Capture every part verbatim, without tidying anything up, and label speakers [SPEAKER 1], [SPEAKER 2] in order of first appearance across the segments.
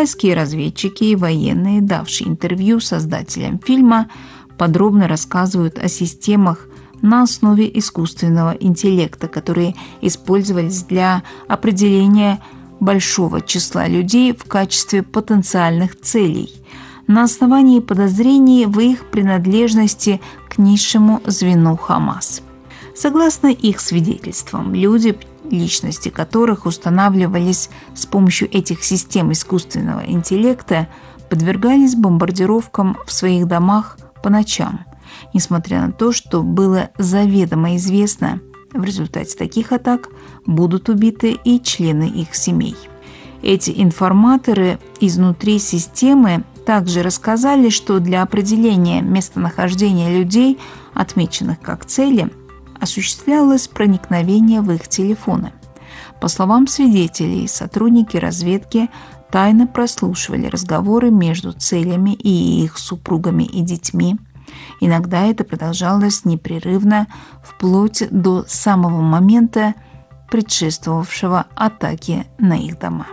[SPEAKER 1] Израильские разведчики и военные, давшие интервью создателям фильма, подробно рассказывают о системах на основе искусственного интеллекта, которые использовались для определения большого числа людей в качестве потенциальных целей на основании подозрений в их принадлежности к низшему звену Хамас. Согласно их свидетельствам, люди, личности которых устанавливались с помощью этих систем искусственного интеллекта, подвергались бомбардировкам в своих домах по ночам, несмотря на то, что было заведомо известно, в результате таких атак будут убиты и члены их семей. Эти информаторы изнутри системы также рассказали, что для определения местонахождения людей, отмеченных как цели, осуществлялось проникновение в их телефоны. По словам свидетелей, сотрудники разведки тайно прослушивали разговоры между целями и их супругами и детьми. Иногда это продолжалось непрерывно вплоть до самого момента, предшествовавшего атаке на их дома.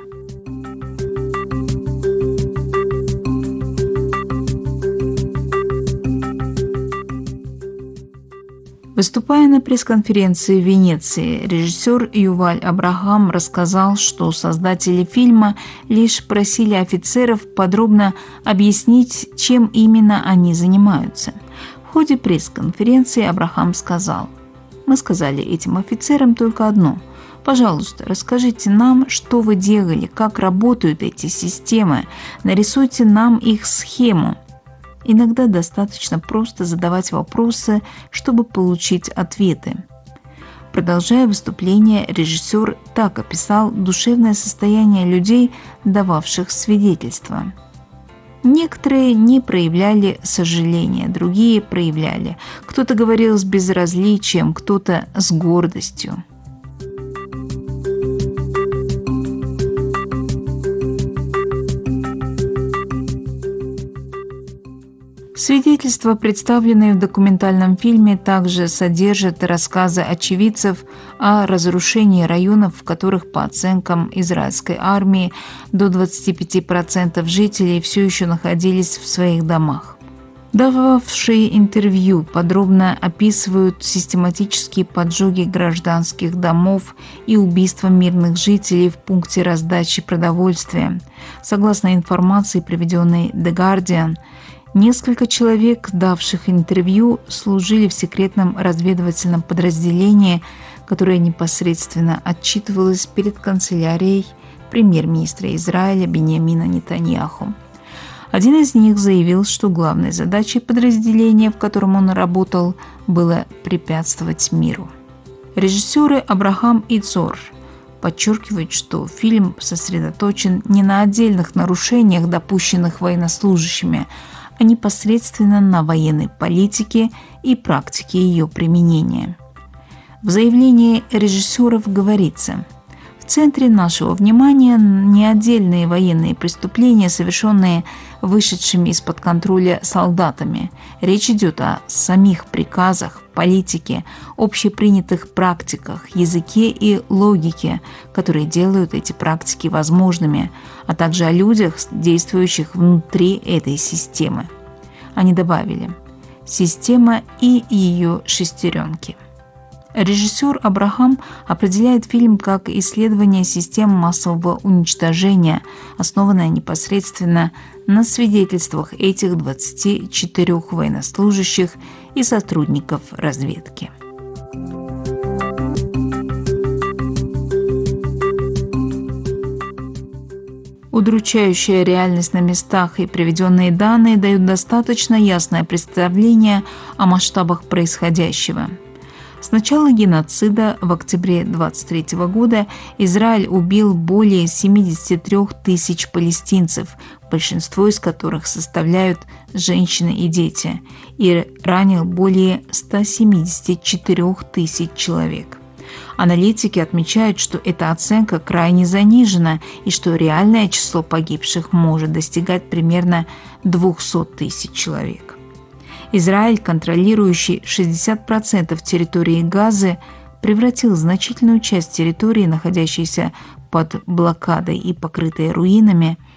[SPEAKER 1] Выступая на пресс-конференции в Венеции, режиссер Юваль Абрахам рассказал, что создатели фильма лишь просили офицеров подробно объяснить, чем именно они занимаются. В ходе пресс-конференции Абрахам сказал: «Мы сказали этим офицерам только одно. Пожалуйста, расскажите нам, что вы делали, как работают эти системы, нарисуйте нам их схему». Иногда достаточно просто задавать вопросы, чтобы получить ответы. Продолжая выступление, режиссер так описал душевное состояние людей, дававших свидетельства. Некоторые не проявляли сожаления, другие проявляли. Кто-то говорил с безразличием, кто-то с гордостью. Свидетельства, представленные в документальном фильме, также содержат рассказы очевидцев о разрушении районов, в которых, по оценкам израильской армии, до двадцати пяти процентов жителей все еще находились в своих домах. Дававшие интервью подробно описывают систематические поджоги гражданских домов и убийства мирных жителей в пункте раздачи продовольствия. Согласно информации, приведенной The Guardian, несколько человек, давших интервью, служили в секретном разведывательном подразделении, которое непосредственно отчитывалось перед канцелярией премьер-министра Израиля Биньямина Нетаньяху. Один из них заявил, что главной задачей подразделения, в котором он работал, было препятствовать миру. Режиссеры Абрахам и Цор подчеркивают, что фильм сосредоточен не на отдельных нарушениях, допущенных военнослужащими, а непосредственно на военной политике и практике ее применения. В заявлении режиссеров говорится: «В центре нашего внимания не отдельные военные преступления, совершенные вышедшими из-под контроля солдатами. Речь идет о самих приказах, политике, общепринятых практиках, языке и логике, которые делают эти практики возможными, а также о людях, действующих внутри этой системы». Они добавили: «Система и ее шестеренки». Режиссер Абрахам определяет фильм как исследование систем массового уничтожения, основанное непосредственно на свидетельствах этих двадцати четырёх военнослужащих и сотрудников разведки. Удручающая реальность на местах и приведенные данные дают достаточно ясное представление о масштабах происходящего. С начала геноцида в октябре двадцать третьего года Израиль убил более семидесяти трёх тысяч палестинцев, большинство из которых составляют женщины и дети, и ранил более ста семидесяти четырёх тысяч человек. Аналитики отмечают, что эта оценка крайне занижена и что реальное число погибших может достигать примерно двухсот тысяч человек. Израиль, контролирующий шестьдесят процентов территории Газы, превратил значительную часть территории, находящейся под блокадой и покрытой руинами,